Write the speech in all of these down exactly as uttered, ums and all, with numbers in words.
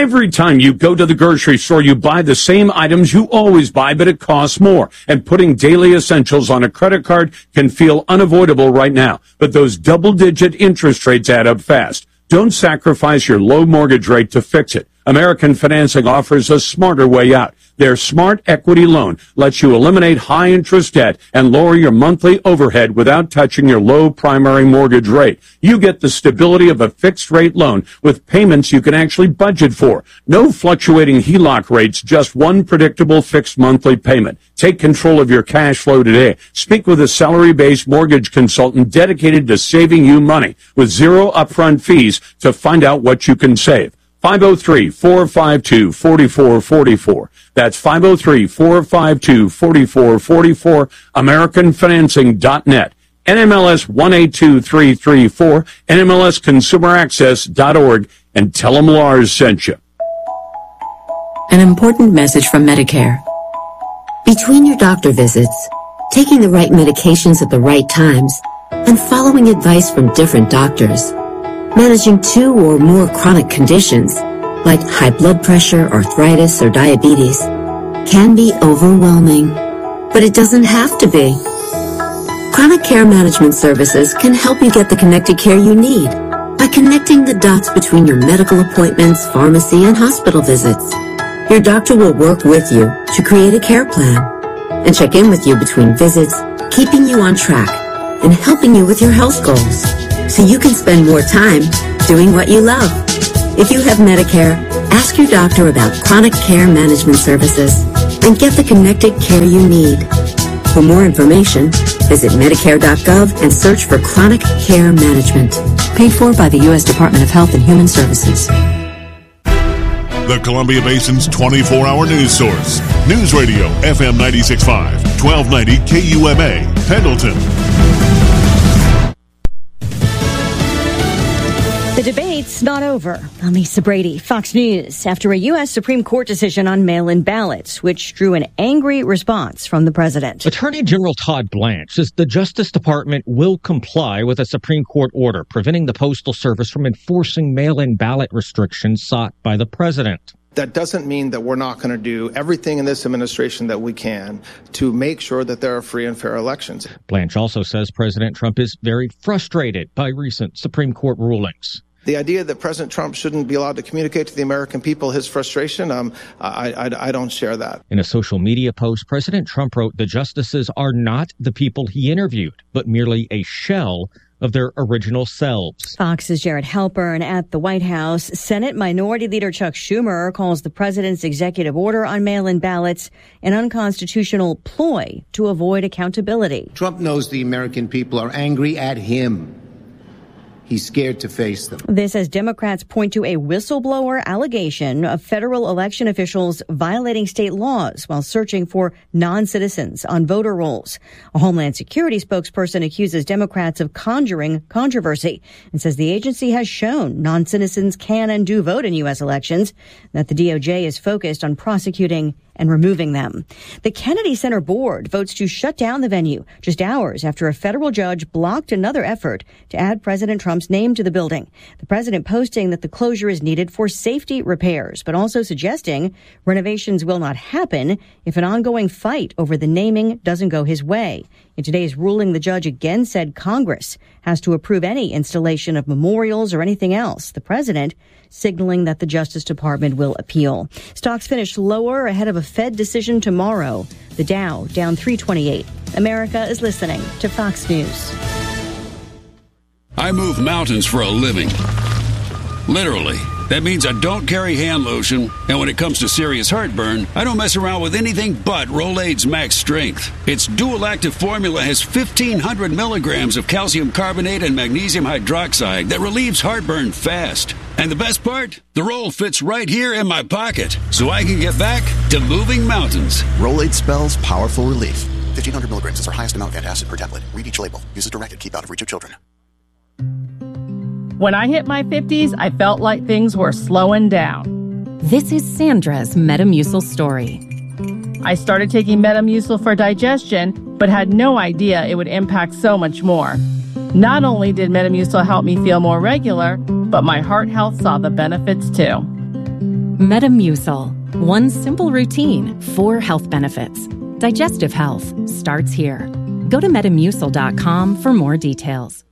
Every time you go to the grocery store, you buy the same items you always buy, but it costs more. And putting daily essentials on a credit card can feel unavoidable right now. But those double-digit interest rates add up fast. Don't sacrifice your low mortgage rate to fix it. American Financing offers a smarter way out. Their Smart Equity Loan lets you eliminate high-interest debt and lower your monthly overhead without touching your low primary mortgage rate. You get the stability of a fixed-rate loan with payments you can actually budget for. No fluctuating H E L O C rates, just one predictable fixed monthly payment. Take control of your cash flow today. Speak with a salary-based mortgage consultant dedicated to saving you money with zero upfront fees to find out what you can save. five oh three, four five two, four four four four. That's five oh three, four five two, four four four four, American Financing dot net. N M L S one eight two three three four, N M L S consumer access dot org, and tell them Lars sent you. An important message from Medicare. Between your doctor visits, taking the right medications at the right times, and following advice from different doctors, managing two or more chronic conditions, like high blood pressure, arthritis, or diabetes, can be overwhelming. But it doesn't have to be. Chronic Care Management Services can help you get the connected care you need by connecting the dots between your medical appointments, pharmacy, and hospital visits. Your doctor will work with you to create a care plan and check in with you between visits, keeping you on track and helping you with your health goals, so you can spend more time doing what you love. If you have Medicare, ask your doctor about Chronic Care Management Services and get the connected care you need. For more information, visit Medicare dot gov and search for Chronic Care Management. Paid for by the U S Department of Health and Human Services. The Columbia Basin's twenty-four hour news source. News Radio F M ninety-six point five, twelve ninety K U M A, Pendleton. The debate's not over. I'm Lisa Brady, Fox News. After a U S Supreme Court decision on mail-in ballots, which drew an angry response from the president. Attorney General Todd Blanche says the Justice Department will comply with a Supreme Court order preventing the Postal Service from enforcing mail-in ballot restrictions sought by the president. That doesn't mean that we're not going to do everything in this administration that we can to make sure that there are free and fair elections. Blanche also says President Trump is very frustrated by recent Supreme Court rulings. The idea that President Trump shouldn't be allowed to communicate to the American people his frustration, um, I, I, I don't share that. In a social media post, President Trump wrote the justices are not the people he interviewed, but merely a shell of their original selves. Fox's Jared Halpern at the White House. Senate Minority Leader Chuck Schumer calls the president's executive order on mail-in ballots an unconstitutional ploy to avoid accountability. Trump knows the American people are angry at him. He's scared to face them. This as Democrats point to a whistleblower allegation of federal election officials violating state laws while searching for non-citizens on voter rolls. A Homeland Security spokesperson accuses Democrats of conjuring controversy and says the agency has shown non-citizens can and do vote in U S elections, that the D O J is focused on prosecuting and removing them. The Kennedy Center board votes to shut down the venue just hours after a federal judge blocked another effort to add President Trump's name to the building. The president posting that the closure is needed for safety repairs, but also suggesting renovations will not happen if an ongoing fight over the naming doesn't go his way. In today's ruling, the judge again said Congress has to approve any installation of memorials or anything else. The president signaling that the Justice Department will appeal. Stocks finished lower ahead of a Fed decision tomorrow. The Dow down three twenty-eight. America is listening to Fox News. I move mountains for a living. Literally. That means I don't carry hand lotion, and when it comes to serious heartburn, I don't mess around with anything but Rolaids Max Strength. Its dual-active formula has fifteen hundred milligrams of calcium carbonate and magnesium hydroxide that relieves heartburn fast. And the best part? The roll fits right here in my pocket, so I can get back to moving mountains. Rolaids spells powerful relief. fifteen hundred milligrams is our highest amount of antacid per tablet. Read each label. Use as directed. Keep out of reach of children. When I hit my fifties, I felt like things were slowing down. This is Sandra's Metamucil story. I started taking Metamucil for digestion, but had no idea it would impact so much more. Not only did Metamucil help me feel more regular, but my heart health saw the benefits too. Metamucil. One simple routine, four health benefits. Digestive health starts here. Go to metamucil dot com for more details.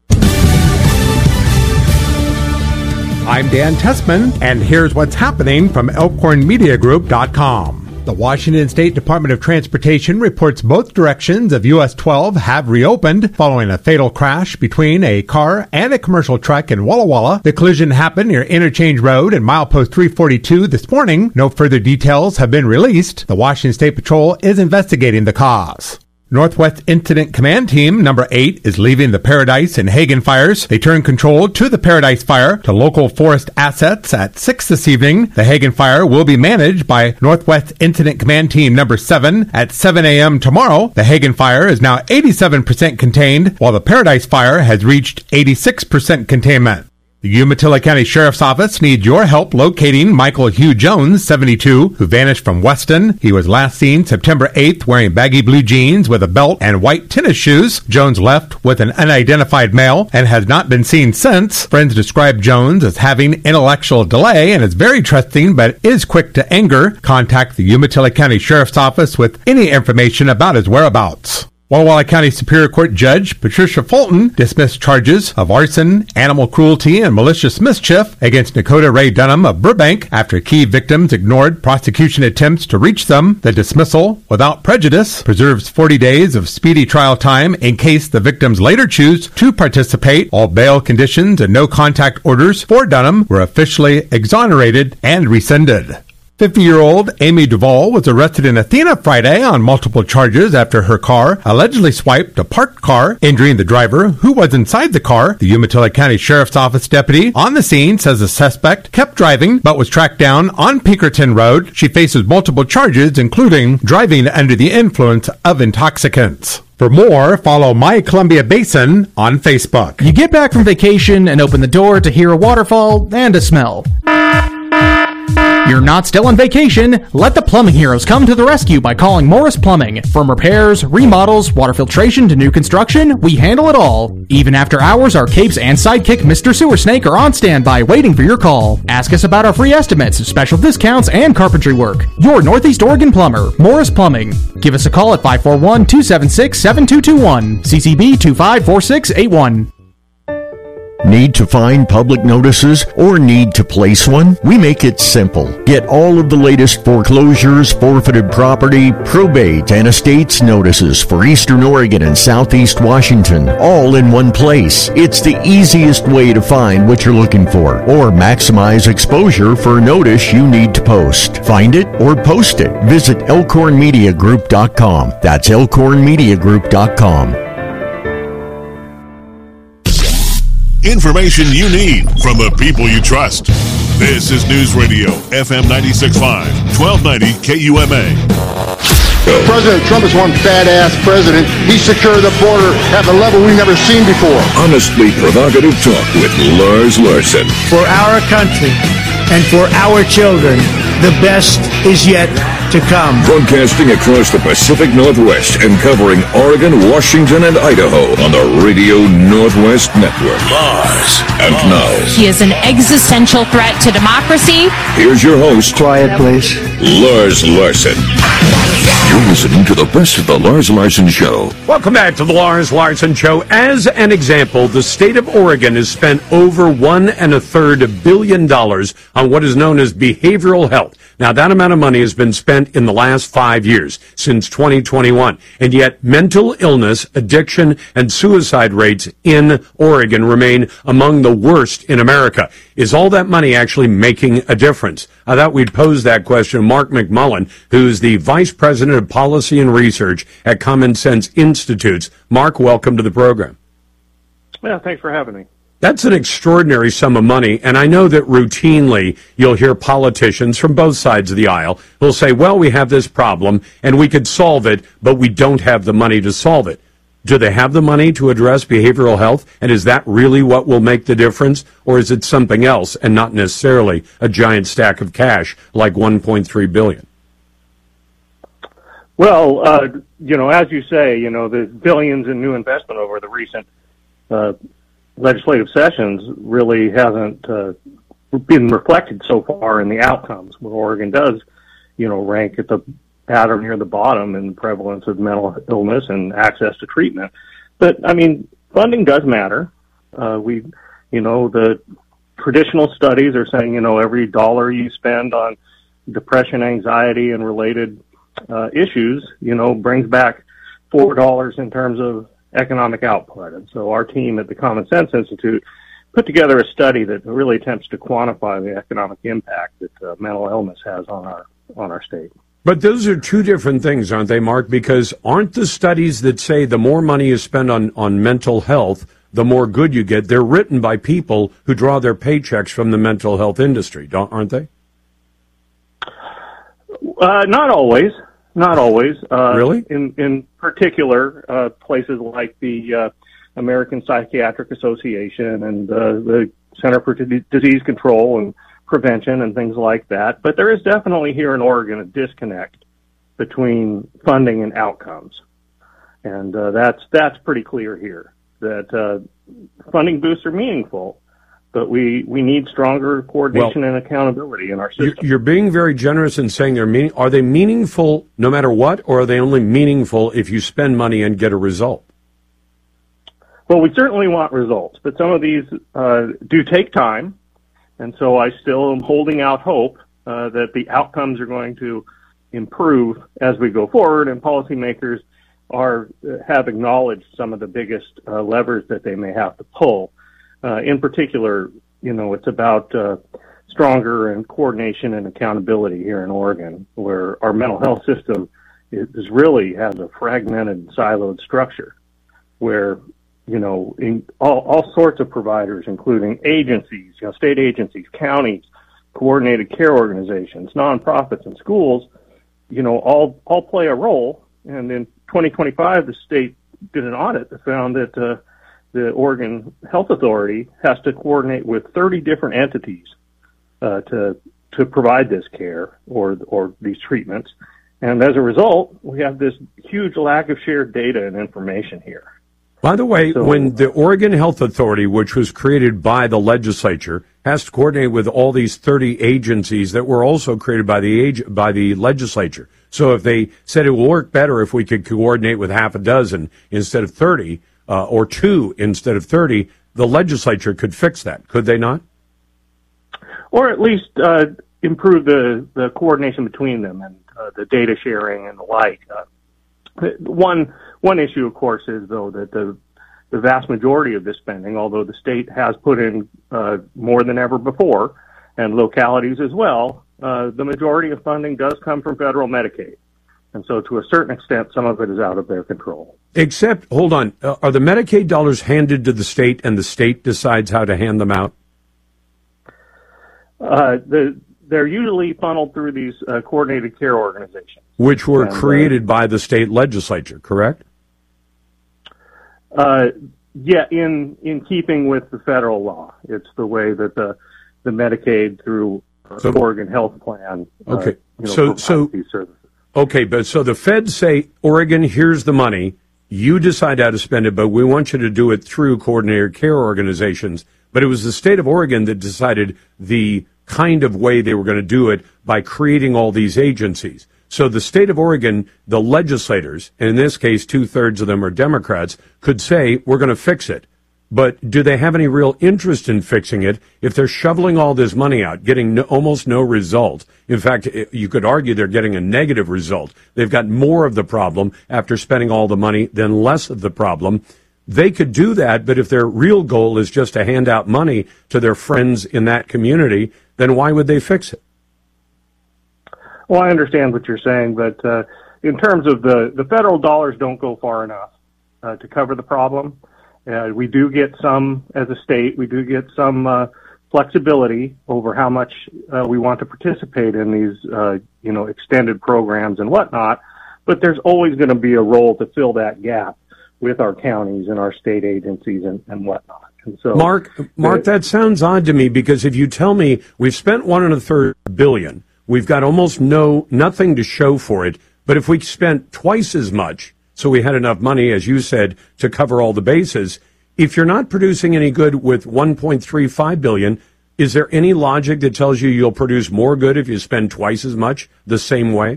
I'm Dan Tessman, and here's what's happening from elkhorn media group dot com. The Washington State Department of Transportation reports both directions of U S twelve have reopened following a fatal crash between a car and a commercial truck in Walla Walla. The collision happened near Interchange Road and milepost three forty-two this morning. No further details have been released. The Washington State Patrol is investigating the cause. Northwest Incident Command Team number eight is leaving the Paradise and Hagen fires. They turn control to the Paradise fire to local forest assets at six this evening. The Hagen fire will be managed by Northwest Incident Command Team number seven at seven a.m. tomorrow. The Hagen fire is now eighty-seven percent contained, while the Paradise fire has reached eighty-six percent containment. The Umatilla County Sheriff's Office needs your help locating Michael Hugh Jones, seventy-two, who vanished from Weston. He was last seen September eighth wearing baggy blue jeans with a belt and white tennis shoes. Jones left with an unidentified male and has not been seen since. Friends describe Jones as having intellectual delay and is very trusting but is quick to anger. Contact the Umatilla County Sheriff's Office with any information about his whereabouts. Walla Walla County Superior Court Judge Patricia Fulton dismissed charges of arson, animal cruelty, and malicious mischief against Dakota Ray Dunham of Burbank after key victims ignored prosecution attempts to reach them. The dismissal, without prejudice, preserves forty days of speedy trial time in case the victims later choose to participate. All bail conditions and no contact orders for Dunham were officially exonerated and rescinded. fifty-year-old Amy Duvall was arrested in Athena Friday on multiple charges after her car allegedly swiped a parked car, injuring the driver who was inside the car. The Umatilla County Sheriff's Office deputy on the scene says the suspect kept driving but was tracked down on Pinkerton Road. She faces multiple charges, including driving under the influence of intoxicants. For more, follow My Columbia Basin on Facebook. You get back from vacation and open the door to hear a waterfall and a smell. You're not still on vacation. Let the plumbing heroes come to the rescue by calling Morris Plumbing. From repairs, remodels, water filtration to new construction, we handle it all. Even after hours, our capes and sidekick Mister Sewer Snake are on standby waiting for your call. Ask us about our free estimates, special discounts, and carpentry work. Your Northeast Oregon plumber, Morris Plumbing. Give us a call at five four one, two seven six, seven two two one. C C B two five four six eight one. Need to find public notices or need to place one? We make it simple. Get all of the latest foreclosures, forfeited property, probate, and estates notices for Eastern Oregon and Southeast Washington, all in one place. It's the easiest way to find what you're looking for or maximize exposure for a notice you need to post. Find it or post it. Visit elkhorn media group dot com. That's elkhorn media group dot com. Information you need from the people you trust. This is News Radio, F M ninety-six point five, twelve ninety K U M A. President Trump is one badass president. He secured the border at a level we've never seen before. Honestly provocative talk with Lars Larson. For our country and for our children, the best is yet to come. Broadcasting across the Pacific Northwest and covering Oregon, Washington, and Idaho on the Radio Northwest Network. Lars. And now, he is an existential threat to democracy. Here's your host. Quiet, please. Lars Larson. You're listening to the best of the Lars Larson Show. Welcome back to the Lars Larson Show. As an example, the state of Oregon has spent over one and a third billion dollars on what is known as behavioral health. Now, that amount of money has been spent in the last five years, since twenty twenty-one. And yet, mental illness, addiction, and suicide rates in Oregon remain among the worst in America. Is all that money actually making a difference? I thought we'd pose that question to Mark McMullen, who's the Vice President of Policy and Research at Common Sense Institutes. Mark, welcome to the program. Yeah, thanks for having me. That's an extraordinary sum of money, and I know that routinely you'll hear politicians from both sides of the aisle who'll say, well, we have this problem, and we could solve it, but we don't have the money to solve it. Do they have the money to address behavioral health, and is that really what will make the difference, or is it something else and not necessarily a giant stack of cash like one point three billion dollars? Well, uh, you know, as you say, you know, the billions in new investment over the recent uh legislative sessions really hasn't uh, been reflected so far in the outcomes, where Oregon does, you know, rank at the at or near the bottom in prevalence of mental illness and access to treatment. But I mean, funding does matter. Uh, we, you know, the traditional studies are saying, you know, every dollar you spend on depression, anxiety, and related uh, issues, you know, brings back four dollars in terms of economic output. And so our team at the Common Sense Institute put together a study that really attempts to quantify the economic impact that uh, mental illness has on our on our state. But those are two different things, aren't they, Mark? Because aren't the studies that say the more money you spend on, on mental health, the more good you get, they're written by people who draw their paychecks from the mental health industry, don't, aren't they? Uh, not always. Not always. Uh, really? In, in particular, uh, places like the uh, American Psychiatric Association and uh, the Center for D- Disease Control and Prevention and things like that. But there is definitely here in Oregon a disconnect between funding and outcomes. And uh, that's that's pretty clear here, that uh, funding boosts are meaningful, but we, we need stronger coordination well, and accountability in our system. You're, you're being very generous in saying they're meaning. Are they meaningful no matter what, or are they only meaningful if you spend money and get a result? Well, we certainly want results, but some of these uh, do take time. And so I still am holding out hope uh, that the outcomes are going to improve as we go forward, and policymakers are have acknowledged some of the biggest uh, levers that they may have to pull. Uh, in particular, you know, it's about uh, stronger and coordination and accountability here in Oregon, where our mental health system is, is really has a fragmented, siloed structure, where you know, in all, all sorts of providers, including agencies, you know, state agencies, counties, coordinated care organizations, nonprofits, and schools, you know, all all play a role. And in twenty twenty-five, the state did an audit that found that uh, the Oregon Health Authority has to coordinate with thirty different entities uh, to to provide this care or or these treatments. And as a result, we have this huge lack of shared data and information here. By the way, so, when the Oregon Health Authority, which was created by the legislature, has to coordinate with all these thirty agencies that were also created by the age, by the legislature. So if they said it will work better if we could coordinate with half a dozen instead of thirty, uh, or two instead of thirty, the legislature could fix that, could they not? Or at least uh, improve the, the coordination between them and uh, the data sharing and the like. Uh, One one issue, of course, is though that the the vast majority of this spending, although the state has put in uh, more than ever before, and localities as well, uh, the majority of funding does come from federal Medicaid, and so to a certain extent, some of it is out of their control. Except, hold on, uh, are the Medicaid dollars handed to the state, and the state decides how to hand them out? Uh, the They're usually funneled through these uh, coordinated care organizations. Which were and, created uh, by the state legislature, correct? Uh, yeah, in in keeping with the federal law. It's the way that the the Medicaid through uh, so, Oregon Health Plan uh, okay. you know, so, so, these services. Okay, but so the feds say, Oregon, here's the money. You decide how to spend it, but we want you to do it through coordinated care organizations. But it was the state of Oregon that decided the kind of way they were going to do it by creating all these agencies. So the state of Oregon, the legislators, and in this case two-thirds of them are Democrats, could say, we're going to fix it. But do they have any real interest in fixing it if they're shoveling all this money out, getting no, almost no result? In fact, you could argue they're getting a negative result. They've got more of the problem after spending all the money than less of the problem. They could do that, but if their real goal is just to hand out money to their friends in that community, then why would they fix it? Well, I understand what you're saying, but uh, in terms of the, the federal dollars don't go far enough uh, to cover the problem. Uh, we do get some, as a state, we do get some uh, flexibility over how much uh, we want to participate in these, uh, you know, extended programs and whatnot, but there's always going to be a role to fill that gap with our counties and our state agencies and, and whatnot. And so, Mark, Mark, uh, that sounds odd to me, because if you tell me we've spent one and a third billion, we've got almost no nothing to show for it, but if we spent twice as much, so we had enough money, as you said, to cover all the bases, if you're not producing any good with one point three five billion, Is there any logic that tells you you'll produce more good if you spend twice as much the same way?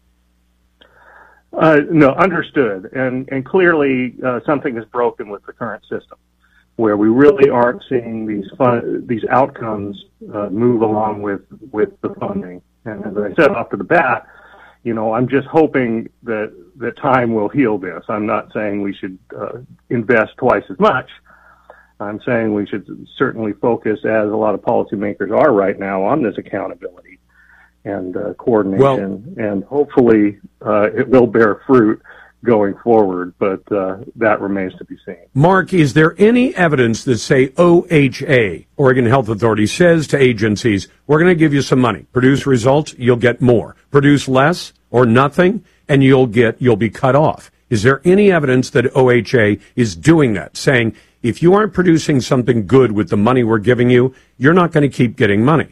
Uh, no, understood. And, and clearly uh, something is broken with the current system, where we really aren't seeing these fun, these outcomes uh, move along with, with the funding. And as I said off to the bat, you know, I'm just hoping that, that time will heal this. I'm not saying we should uh, invest twice as much. I'm saying we should certainly focus, as a lot of policymakers are right now, on this accountability and uh, coordination, well, and hopefully uh, it will bear fruit going forward, but uh, that remains to be seen. Mark, is there any evidence that, say, O H A, Oregon Health Authority, says to agencies, we're going to give you some money, produce results, you'll get more, produce less or nothing, and you'll get you'll be cut off? Is there any evidence that O H A is doing that, saying, if you aren't producing something good with the money we're giving you, you're not going to keep getting money?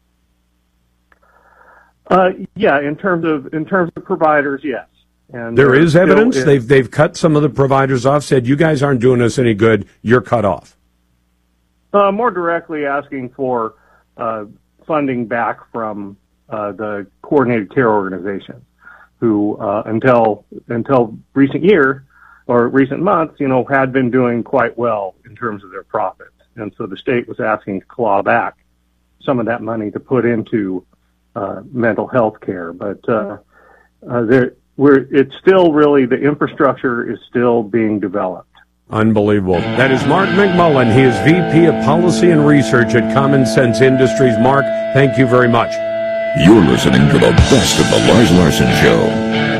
Uh, yeah, in terms of in terms of providers, yes. And there is evidence is. they've they've cut some of the providers off, said you guys aren't doing us any good, you're cut off. Uh, more directly asking for uh, funding back from uh, the coordinated care organizations, who uh, until until recent year or recent months, you know, had been doing quite well in terms of their profits, and so the state was asking to claw back some of that money to put into uh, mental health care, but uh, uh, there. We're, it's still really, the infrastructure is still being developed. Unbelievable. That is Mark McMullen. He is V P of Policy and Research at Common Sense Industries. Mark, thank you very much. You're listening to the best of the Lars Larson Show.